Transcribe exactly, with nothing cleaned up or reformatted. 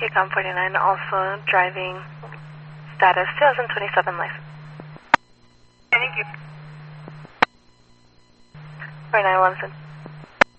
Gacom forty-nine, also driving status two thousand twenty-seven license. Thank you. forty-nine, Williamson.